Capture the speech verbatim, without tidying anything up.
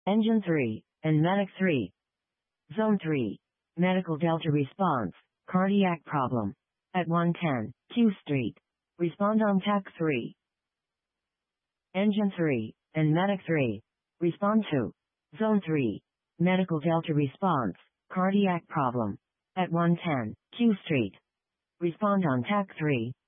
Engine three, and Medic three. Zone three. Medical Delta response, cardiac problem. At one ten, Q Street. Respond on T A C three. Engine three, and Medic three. Respond to. Zone three. Medical Delta response, cardiac problem. At one ten, Q Street. Respond on T A C three.